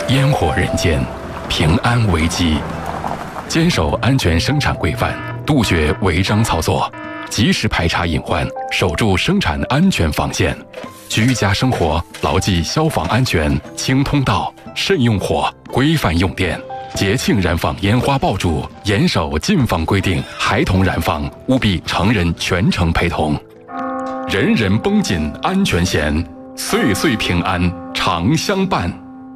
烟火人间，平安危机。坚守安全生产规范，杜绝违章操作，及时排查隐患，守住生产安全防线。居家生活牢记消防安全，清通道，慎用火，规范用电。节庆燃放烟花爆竹，严守禁放规定，孩童燃放务必成人全程陪同。人人绷紧安全弦，岁岁平安常相伴。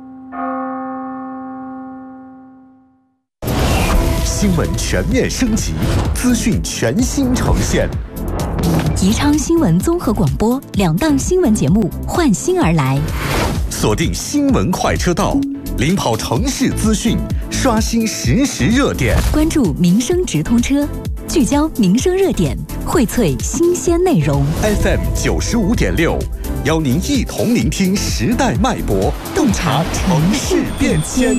新闻全面升级，资讯全新呈现。 宜昌新闻综合广播2档新闻节目换新而来， 锁定新闻快车道，领跑城市资讯，刷新实时热点， 关注民生直通车，聚焦民生热点，荟萃新鲜内容。 FM 95.6，邀您一同聆听时代脉搏，洞察城市变迁。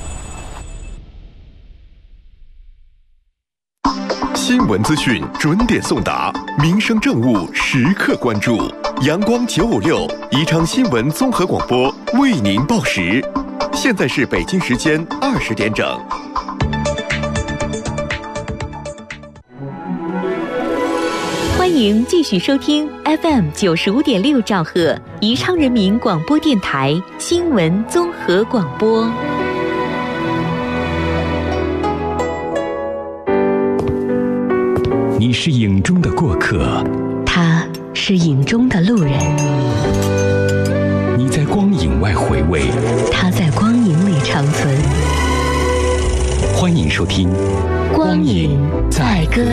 新闻资讯准点送达，民生政务时刻关注。阳光956，宜昌新闻综合广播为您报时。现在是北京时间20点整。 欢迎继续收听 FM 95.6兆赫宜昌人民广播电台新闻综合广播。 你是影中的过客， 他是影中的路人。 你在光影外回味， 他在光影里长存。 欢迎收听光影在歌